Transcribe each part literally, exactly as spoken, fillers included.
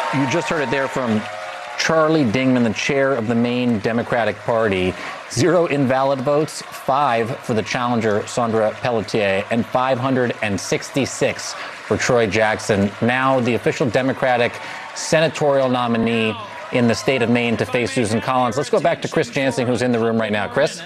You just heard it there from Charlie Dingman, the chair of the Maine Democratic Party. Zero invalid votes, five for the challenger, Saundra Pelletier, and five hundred sixty-six for Troy Jackson. Now the official Democratic senatorial nominee in the state of Maine to face Susan Collins. Let's go back to Chris Jansing, who's in the room right now. Chris?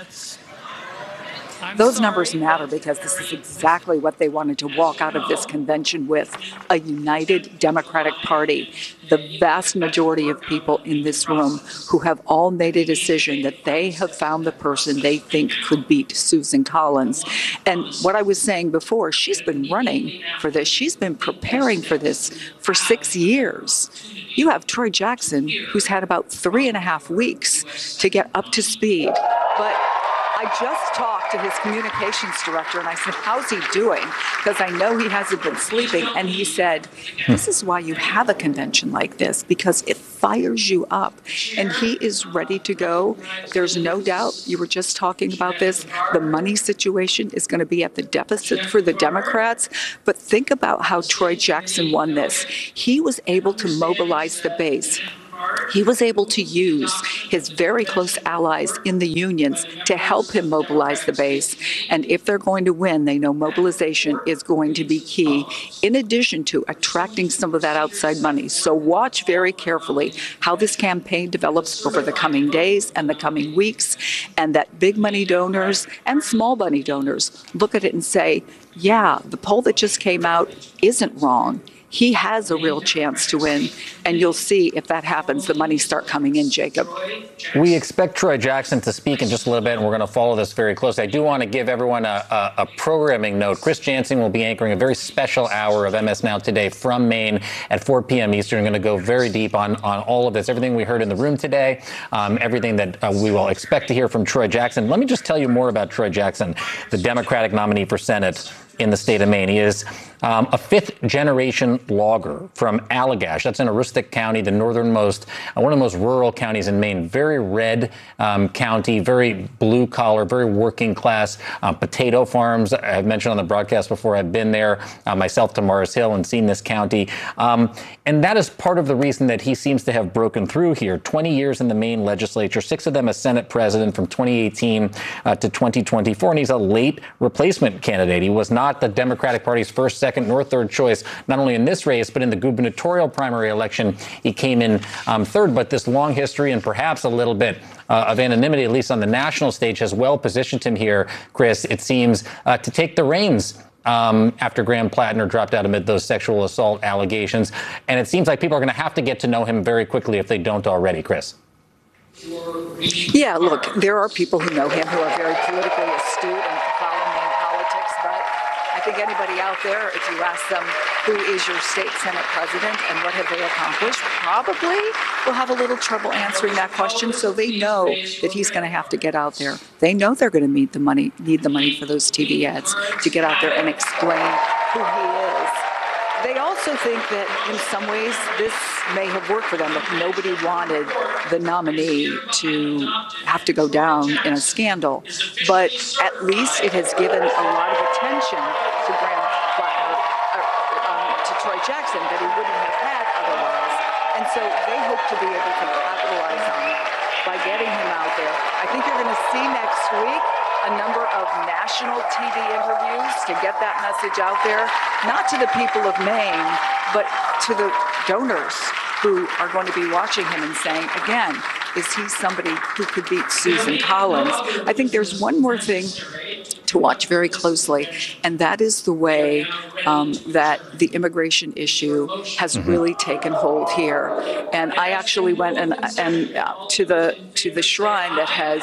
Those numbers matter because this is exactly what they wanted to walk out of this convention with, a united Democratic Party. The vast majority of people in this room who have all made a decision that they have found the person they think could beat Susan Collins. And what I was saying before, she's been running for this. She's been preparing for this for six years. You have Troy Jackson, who's had about three and a half weeks to get up to speed. But I just talked to his communications director and I said, how's he doing? Because I know he hasn't been sleeping. And he said, this is why you have a convention like this, because it fires you up. And he is ready to go. There's no doubt, you were just talking about this, the money situation is going to be at the deficit for the Democrats. But think about how Troy Jackson won this. He was able to mobilize the base. He was able to use his very close allies in the unions to help him mobilize the base. And if they're going to win, they know mobilization is going to be key, in addition to attracting some of that outside money. So watch very carefully how this campaign develops over the coming days and the coming weeks, and that big money donors and small money donors look at it and say, yeah, the poll that just came out isn't wrong. He has a real chance to win, and you'll see if that happens, the money start coming in, Jacob. We expect Troy Jackson to speak in just a little bit, and we're going to follow this very closely. I do want to give everyone a, a, a programming note. Chris Jansing will be anchoring a very special hour of M S Now Today from Maine at four p.m. Eastern. I'm going to go very deep on, on all of this, everything we heard in the room today, um, everything that uh, we will expect to hear from Troy Jackson. Let me just tell you more about Troy Jackson, the Democratic nominee for Senate in the state of Maine. He is um, a fifth-generation logger from Allagash. That's in Aroostook County, the northernmost, uh, one of the most rural counties in Maine. Very red um, county, very blue-collar, very working-class uh, potato farms. I've mentioned on the broadcast before, I've been there uh, myself to Mars Hill and seen this county. Um, and that is part of the reason that he seems to have broken through here. twenty years in the Maine legislature, six of them as Senate president from twenty eighteen uh, to twenty twenty-four. And he's a late replacement candidate. He was not the Democratic Party's first, second, nor third choice, not only in this race, but in the gubernatorial primary election. He came in um, third, but this long history and perhaps a little bit uh, of anonymity, at least on the national stage, has well positioned him here, Chris, it seems, uh, to take the reins Um, after Graham Plattner dropped out amid those sexual assault allegations. And it seems like people are going to have to get to know him very quickly if they don't already, Chris. Yeah, look, there are people who know him who are very politically astute and follow Maine politics, but I think anybody out there, if you ask them who is your state Senate president and what have they accomplished, probably will have a little trouble answering that question. So they know that he's going to have to get out there. They know they're going to need the money, need the money for those T V ads to get out there and explain who he is. They also think that in some ways this may have worked for them, if nobody wanted the nominee to have to go down in a scandal. But at least it has given a lot of attention to Graham Plattner, uh, um, to Troy Jackson, that he wouldn't have had otherwise. And so they hope to be able to capitalize on that by getting him out there. I think you're going to see next week a number of national T V interviews to get that message out there, not to the people of Maine, but to the donors who are going to be watching him and saying, again, is he somebody who could beat Susan Collins? I think there's one more thing to watch very closely, and that is the way um, that the immigration issue has mm-hmm. really taken hold here. And I actually went and, and uh, to the to the shrine that has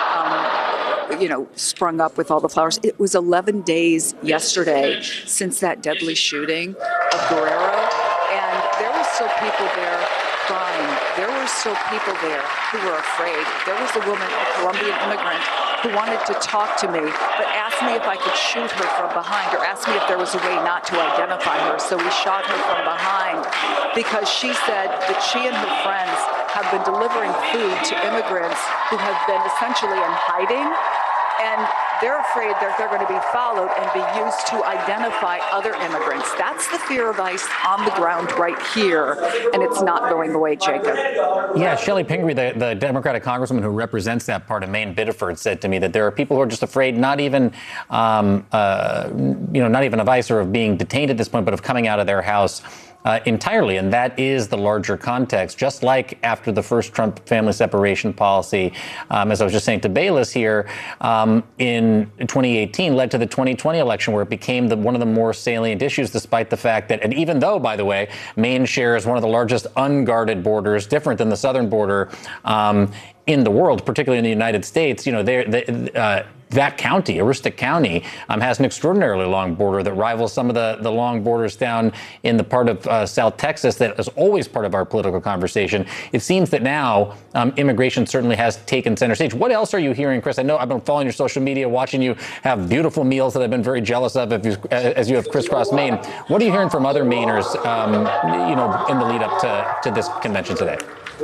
um, you know, sprung up with all the flowers. It was eleven days yesterday since that deadly shooting of Guerrero, and there were still people there crying. There were still people there who were afraid. There was a woman, a Colombian immigrant, who wanted to talk to me, but asked me if I could shoot her from behind, or asked me if there was a way not to identify her. So we shot her from behind because she said that she and her friends have been delivering food to immigrants who have been essentially in hiding And they're afraid that they're going to be followed and be used to identify other immigrants. That's the fear of ICE on the ground right here, and it's not going away, Jacob. Yeah, Shelley Pingree, the, the Democratic congresswoman who represents that part of Maine, Biddeford, said to me that there are people who are just afraid, not even, um, uh, you know, not even of ICE or of being detained at this point, but of coming out of their house Uh, entirely. And that is the larger context. Just like after the first Trump family separation policy, um, as I was just saying to Bayless here, um, in twenty eighteen led to the twenty twenty election, where it became the, one of the more salient issues, despite the fact that, and even though, by the way, Maine shares one of the largest unguarded borders, different than the southern border um, in the world, particularly in the United States, you know, they're, they, uh, that county, Aroostook County, um, has an extraordinarily long border that rivals some of the, the long borders down in the part of uh, South Texas that is always part of our political conversation. It seems that now um, immigration certainly has taken center stage. What else are you hearing, Chris? I know I've been following your social media, watching you have beautiful meals that I've been very jealous of as you, as you have crisscrossed Maine. What are you hearing from other Mainers, um, you know, in the lead up to, to this convention today?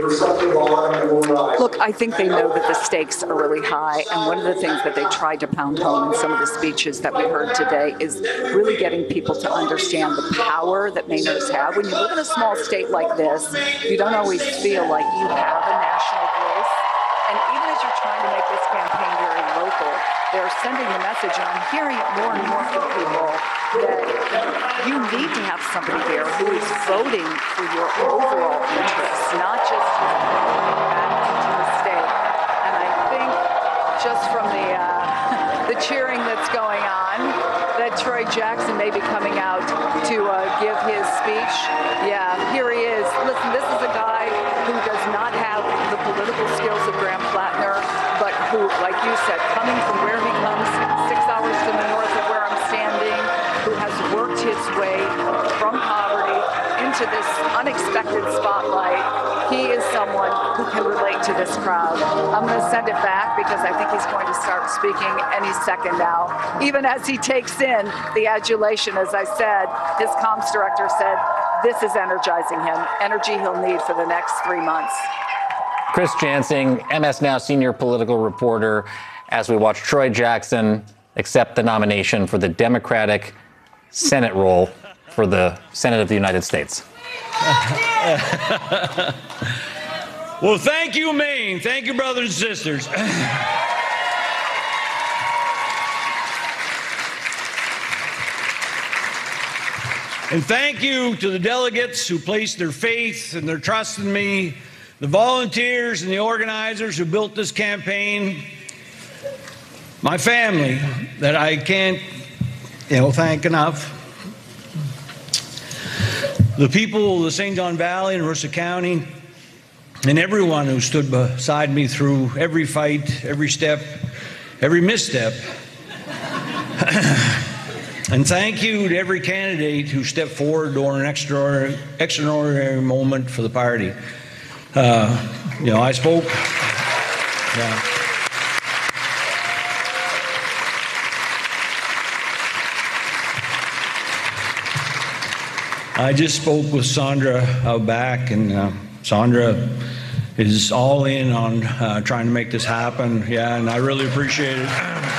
Look, I think they know that the stakes are really high, and one of the things that they tried to pound home in some of the speeches that we heard today is really getting people to understand the power that Mainers have. When you live in a small state like this, you don't always feel like you have a national voice, and even as you're trying to make this campaign very local, they're sending the message, and I'm hearing it more and more from people, that you need to have somebody there who is voting for your overall interests, not just back into the state. And I think just from the uh, the cheering that's going on, that Troy Jackson may be coming out to uh, give his speech. Yeah, here he is. Listen, this is a guy who does not have the political skills of Graham Flatner, but who, like you said, coming from where he comes, six hours to the north of where I'm standing, who has worked his way from poverty into this unexpected spotlight. He is someone who can relate to this crowd. I'm going to send it back because I think he's going to start speaking any second now. Even as he takes in the adulation, as I said, his comms director said, this is energizing him, energy he'll need for the next three months. Chris Jansing, M S Now senior political reporter, as we watch Troy Jackson accept the nomination for the Democratic Senate role for the Senate of the United States. Well, thank you, Maine. Thank you, brothers and sisters. And thank you to the delegates who placed their faith and their trust in me, the volunteers and the organizers who built this campaign, my family that I can't, you know, thank enough, the people of the Saint John Valley and Aroostook County, and everyone who stood beside me through every fight, every step, every misstep. And thank you to every candidate who stepped forward during an extraordinary, extraordinary moment for the party. Uh, you know, I spoke. Yeah. I just spoke with Sandra out back, and uh, Sandra is all in on uh, trying to make this happen. Yeah, and I really appreciate it.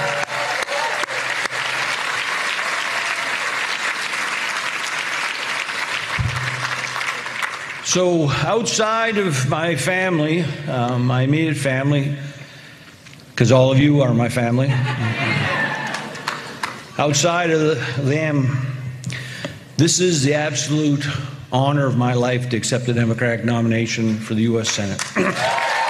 So outside of my family, um, my immediate family, because all of you are my family, outside of them, this is the absolute honor of my life to accept the Democratic nomination for the U S Senate.